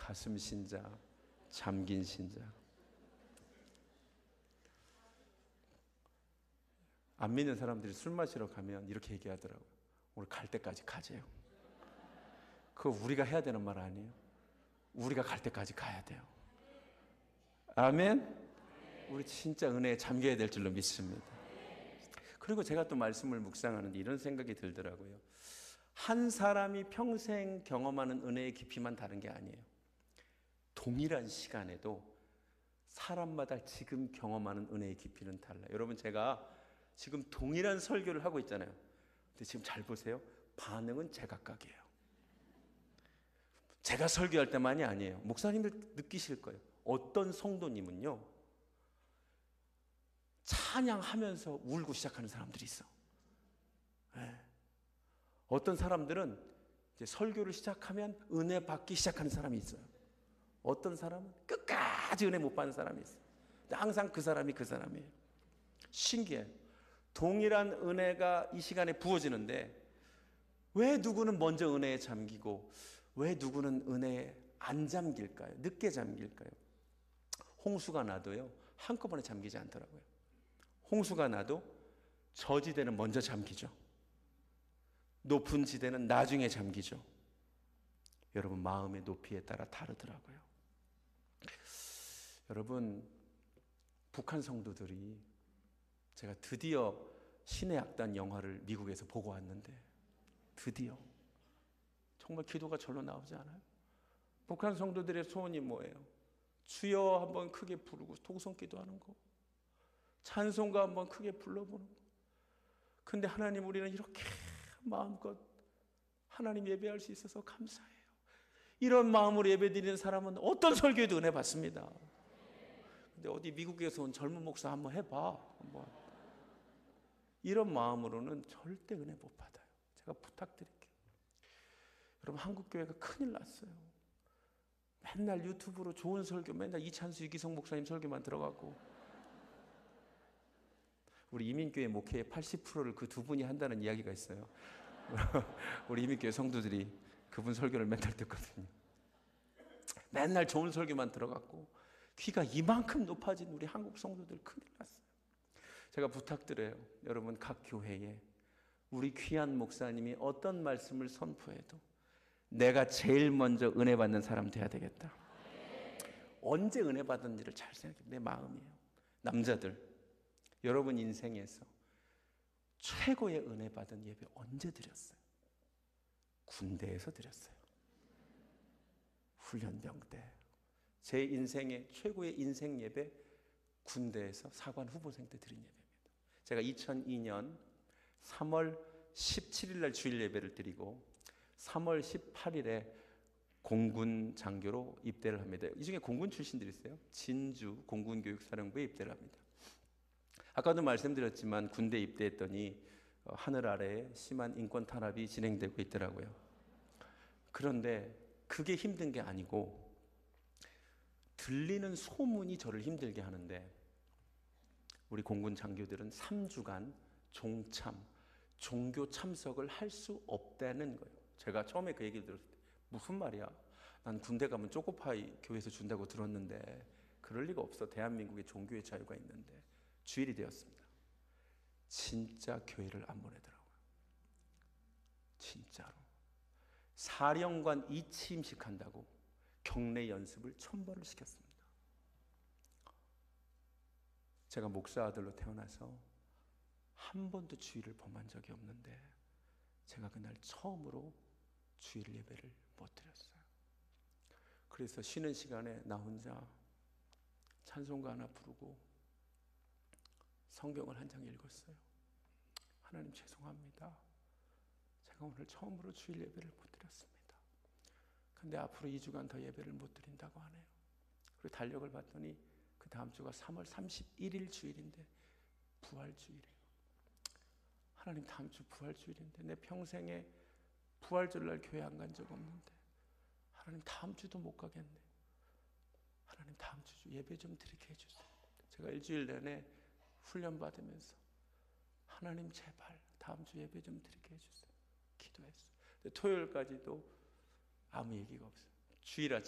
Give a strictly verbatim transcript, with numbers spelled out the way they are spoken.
가슴 신자, 잠긴 신자. 안 믿는 사람들이 술 마시러 가면 이렇게 얘기하더라고요. 오늘 갈 때까지 가재요. 그거 우리가 해야 되는 말 아니에요? 우리가 갈 때까지 가야 돼요. 아멘? 우리 진짜 은혜에 잠겨야 될 줄로 믿습니다. 그리고 제가 또 말씀을 묵상하는데 이런 생각이 들더라고요. 한 사람이 평생 경험하는 은혜의 깊이만 다른 게 아니에요. 동일한 시간에도 사람마다 지금 경험하는 은혜의 깊이는 달라요. 여러분, 제가 지금 동일한 설교를 하고 있잖아요. 근데 지금 잘 보세요. 반응은 제각각이에요. 제가 설교할 때만이 아니에요. 목사님들 느끼실 거예요. 어떤 성도님은요, 찬양하면서 울고 시작하는 사람들이 있어. 네. 어떤 사람들은 이제 설교를 시작하면 은혜 받기 시작하는 사람이 있어요. 어떤 사람은 끝까지 은혜 못 받는 사람이 있어요. 근데 항상 그 사람이 그 사람이에요. 신기해요. 동일한 은혜가 이 시간에 부어지는데 왜 누구는 먼저 은혜에 잠기고 왜 누구는 은혜에 안 잠길까요? 늦게 잠길까요? 홍수가 나도요, 한꺼번에 잠기지 않더라고요. 홍수가 나도 저지대는 먼저 잠기죠. 높은 지대는 나중에 잠기죠. 여러분, 마음의 높이에 따라 다르더라고요. 여러분, 북한 성도들이, 제가 드디어 신의 악단 영화를 미국에서 보고 왔는데, 드디어 정말 기도가 절로 나오지 않아요? 북한 성도들의 소원이 뭐예요? 주여 한번 크게 부르고 통성 기도하는 거, 찬송가 한번 크게 불러보는 거. 근데 하나님, 우리는 이렇게 마음껏 하나님 예배할 수 있어서 감사해요. 이런 마음으로 예배드리는 사람은 어떤 설교에도 은혜 받습니다. 근데 어디 미국에서 온 젊은 목사 한번 해봐, 한번. 이런 마음으로는 절대 은혜 못 받아요. 제가 부탁드릴게요. 여러분, 한국교회가 큰일 났어요. 맨날 유튜브로 좋은 설교, 맨날 이찬수, 이기성 목사님 설교만 들어가고, 우리 이민교회 목회의 팔십 퍼센트를 그 두 분이 한다는 이야기가 있어요. 우리 이민교회 성도들이 그분 설교를 맨날 듣거든요. 맨날 좋은 설교만 들어갔고 귀가 이만큼 높아진 우리 한국 성도들 큰일 났어요. 제가 부탁드려요. 여러분, 각 교회에 우리 귀한 목사님이 어떤 말씀을 선포해도 내가 제일 먼저 은혜 받는 사람 돼야 되겠다. 언제 은혜 받은지를 잘 생각해요. 내 마음이에요. 남자들, 여러분 인생에서 최고의 은혜 받은 예배 언제 드렸어요? 군대에서 드렸어요. 훈련병 때. 제 인생의 최고의 인생 예배, 군대에서 사관 후보생 때 드린 예배입니다. 제가 이천이 년 삼월 십칠일 날 주일 예배를 드리고 삼월 십팔일에 공군 장교로 입대를 합니다. 이 중에 공군 출신들이 있어요. 진주 공군교육사령부에 입대를 합니다. 아까도 말씀드렸지만 군대 입대했더니 하늘 아래에 심한 인권 탄압이 진행되고 있더라고요. 그런데 그게 힘든 게 아니고 들리는 소문이 저를 힘들게 하는데, 우리 공군 장교들은 삼 주간 종참, 종교 참석을 할 수 없다는 거예요. 제가 처음에 그 얘기를 들었을 때 무슨 말이야? 난 군대 가면 초코파이 교회에서 준다고 들었는데 그럴 리가 없어. 대한민국에 종교의 자유가 있는데. 주일이 되었습니다. 진짜 교회를 안 보내더라고요. 진짜로. 사령관 이치임식 한다고 격례 연습을 천 번을 시켰습니다. 제가 목사 아들로 태어나서 한 번도 주일을 범한 적이 없는데 제가 그날 처음으로 주일 예배를 못 드렸어요. 그래서 쉬는 시간에 나 혼자 찬송가 하나 부르고 성경을 한 장 읽었어요. 하나님 죄송합니다. 제가 오늘 처음으로 주일 예배를 못 드렸습니다. 근데 앞으로 이 주간 더 예배를 못 드린다고 하네요. 그리고 달력을 봤더니 그 다음 주가 삼월 삼십일일 주일인데 부활주일이에요. 하나님, 다음 주 부활주일인데 내 평생에 부활절날 교회 안 간 적 없는데 하나님, 다음 주도 못 가겠네. 하나님, 다음 주 예배 좀 드리게 해주세요. 제가 일주일 내내 훈련 받으면서 하나님 제발 다음 주 예배 좀 드리게 해주세요. 기도했어요. 토요일까지도 아무 얘기가 없어요. 주일 아침